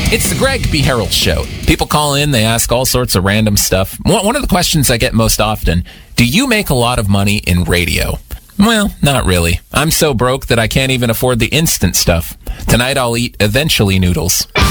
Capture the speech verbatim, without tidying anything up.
It's the Greg B. Harold Show. People call in, they ask all sorts of random stuff. One of the questions I get most often, do you make a lot of money in radio? Well, not really. I'm so broke that I can't even afford the instant stuff. Tonight I'll eat eventually noodles.